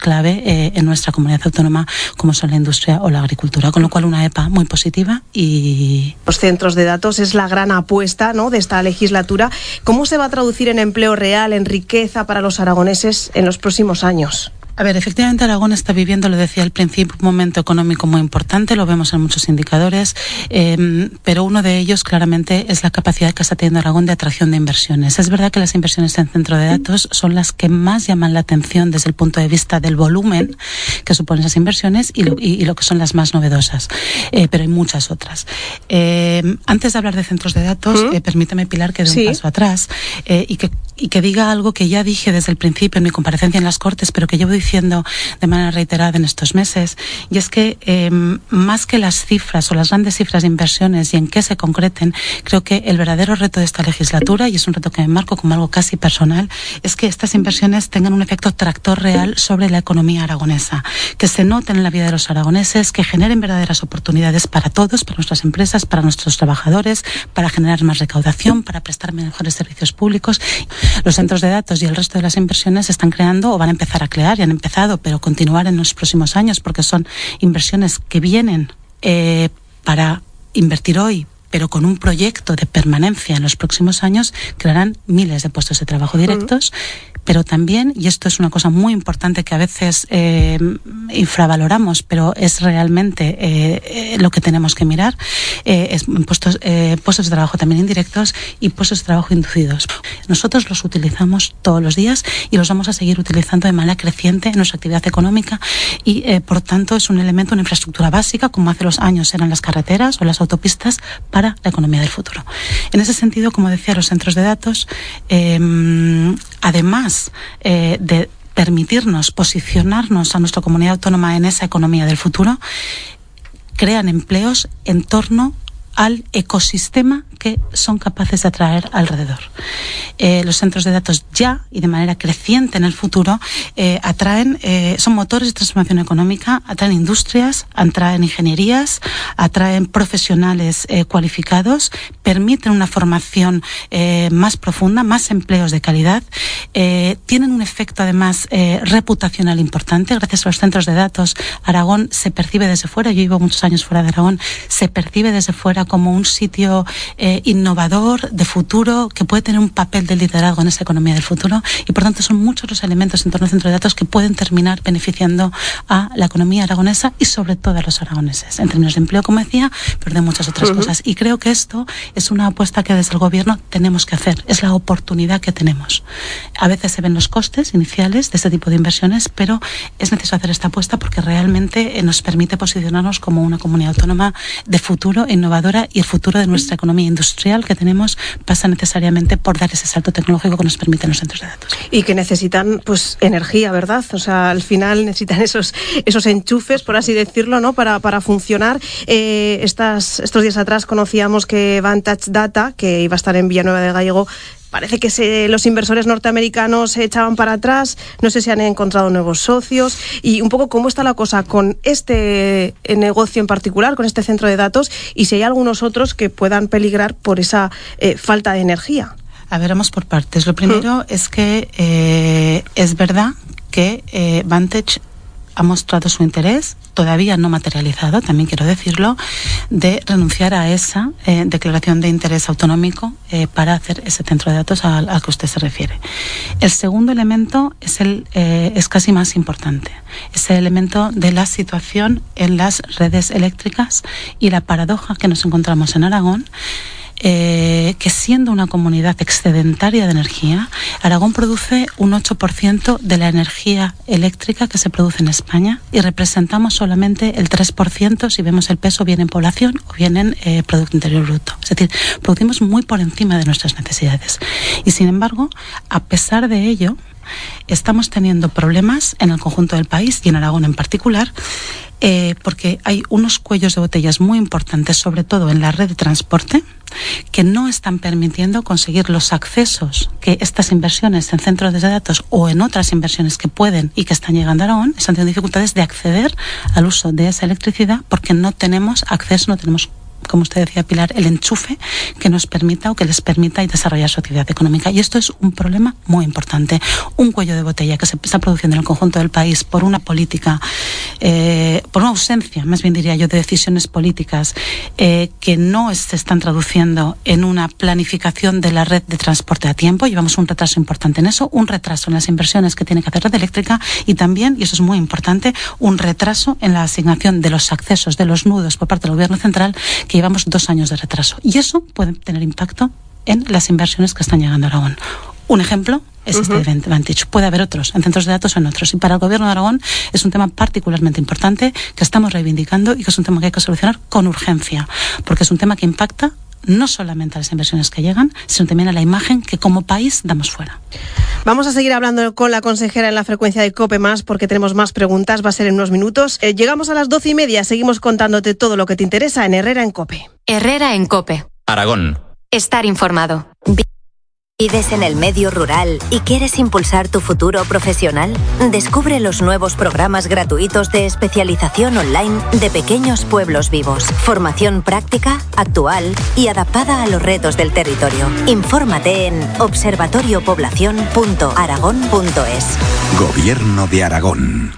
clave en nuestra comunidad autónoma, como son la industria o la agricultura, con lo cual una EPA muy positiva. Y los centros de datos es la gran apuesta, ¿no?, de esta legislatura. ¿Cómo se va a traducir en empleo real, en riqueza para los aragoneses en los próximos años? A ver, efectivamente Aragón está viviendo, lo decía al principio, un momento económico muy importante, lo vemos en muchos indicadores, pero uno de ellos claramente es la capacidad que está teniendo Aragón de atracción de inversiones. Es verdad que las inversiones en centro de datos son las que más llaman la atención desde el punto de vista del volumen que suponen esas inversiones y lo que son las más novedosas, pero hay muchas otras. Antes de hablar de centros de datos, permíteme, Pilar, que dé un paso atrás y que diga algo que ya dije desde el principio en mi comparecencia en las Cortes, pero que llevo diciendo de manera reiterada en estos meses, y es que más que las cifras o las grandes cifras de inversiones y en qué se concreten, creo que el verdadero reto de esta legislatura, y es un reto que me marco como algo casi personal, es que estas inversiones tengan un efecto tractor real sobre la economía aragonesa, que se noten en la vida de los aragoneses, que generen verdaderas oportunidades para todos, para nuestras empresas, para nuestros trabajadores, para generar más recaudación, para prestar mejores servicios públicos. Los centros de datos y el resto de las inversiones se están creando o van a empezar a crear y han empezado, pero continuar en los próximos años, porque son inversiones que vienen para invertir hoy, pero con un proyecto de permanencia en los próximos años, crearán miles de puestos de trabajo directos, pero también, y esto es una cosa muy importante que a veces infravaloramos, pero es realmente lo que tenemos que mirar, es puestos de trabajo también indirectos y puestos de trabajo inducidos. Nosotros los utilizamos todos los días y los vamos a seguir utilizando de manera creciente en nuestra actividad económica y, por tanto, es un elemento, una infraestructura básica, como hace los años eran las carreteras o las autopistas, para la economía del futuro. En ese sentido, como decía, los centros de datos, además de permitirnos posicionarnos a nuestra comunidad autónoma en esa economía del futuro, crean empleos en torno al ecosistema que son capaces de atraer alrededor. Los centros de datos ya y de manera creciente en el futuro atraen, son motores de transformación económica, atraen industrias, atraen ingenierías, atraen profesionales cualificados, permiten una formación más profunda, más empleos de calidad, tienen un efecto además reputacional importante. Gracias a los centros de datos, Aragón se percibe desde fuera, yo llevo muchos años fuera de Aragón, se percibe desde fuera como un sitio innovador, de futuro, que puede tener un papel de liderazgo en esa economía del futuro, y por tanto son muchos los elementos en torno al centro de datos que pueden terminar beneficiando a la economía aragonesa y sobre todo a los aragoneses, en términos de empleo, como decía, pero de muchas otras cosas. Y creo que esto es una apuesta que desde el gobierno tenemos que hacer, es la oportunidad que tenemos. A veces se ven los costes iniciales de este tipo de inversiones, pero es necesario hacer esta apuesta porque realmente nos permite posicionarnos como una comunidad autónoma de futuro, innovadora, y el futuro de nuestra economía industrial que tenemos pasa necesariamente por dar ese salto tecnológico que nos permiten los centros de datos. Y que necesitan, pues, energía, ¿verdad? O sea, al final necesitan esos enchufes, por así decirlo, ¿no?, para funcionar. Estos días atrás conocíamos que Vantage Data, que iba a estar en Villanueva del Gallego, parece que los inversores norteamericanos se echaban para atrás, no sé si han encontrado nuevos socios, y un poco cómo está la cosa con este negocio en particular, con este centro de datos, y si hay algunos otros que puedan peligrar por esa falta de energía. A ver, vamos por partes. Lo primero es que es verdad que Vantage ha mostrado su interés, todavía no materializado, también quiero decirlo, de renunciar a esa declaración de interés autonómico para hacer ese centro de datos al que usted se refiere. El segundo elemento es casi más importante. Es el elemento de la situación en las redes eléctricas y la paradoja que nos encontramos en Aragón, que siendo una comunidad excedentaria de energía, Aragón produce un 8% de la energía eléctrica que se produce en España y representamos solamente el 3% si vemos el peso bien en población o bien en Producto Interior Bruto. Es decir, producimos muy por encima de nuestras necesidades. Y sin embargo, a pesar de ello, estamos teniendo problemas en el conjunto del país y en Aragón en particular, porque hay unos cuellos de botellas muy importantes, sobre todo en la red de transporte, que no están permitiendo conseguir los accesos que estas inversiones en centros de datos o en otras inversiones que pueden y que están llegando a Aragón, están teniendo dificultades de acceder al uso de esa electricidad porque no tenemos acceso, no tenemos como usted decía, Pilar, el enchufe que nos permita o que les permita desarrollar su actividad económica. Y esto es un problema muy importante. Un cuello de botella que se está produciendo en el conjunto del país por una política, por una ausencia, más bien diría yo, de decisiones políticas que no se están traduciendo en una planificación de la red de transporte a tiempo. Llevamos un retraso importante en eso, un retraso en las inversiones que tiene que hacer Red Eléctrica y también, y eso es muy importante, un retraso en la asignación de los accesos, de los nudos por parte del Gobierno central, que llevamos 2 años de retraso. Y eso puede tener impacto en las inversiones que están llegando a Aragón. Un ejemplo es este Vantage. Puede haber otros, en centros de datos o en otros. Y para el Gobierno de Aragón es un tema particularmente importante que estamos reivindicando y que es un tema que hay que solucionar con urgencia, porque es un tema que impacta no solamente a las inversiones que llegan, sino también a la imagen que como país damos fuera. Vamos a seguir hablando con la consejera en la frecuencia de COPE+, porque tenemos más preguntas, va a ser en unos minutos. Llegamos a las 12:30, seguimos contándote todo lo que te interesa en Herrera en COPE. Herrera en COPE. Aragón. Estar informado. ¿Vives en el medio rural y quieres impulsar tu futuro profesional? Descubre los nuevos programas gratuitos de especialización online de Pequeños Pueblos Vivos. Formación práctica, actual y adaptada a los retos del territorio. Infórmate en observatoriopoblacion.aragón.es. Gobierno de Aragón.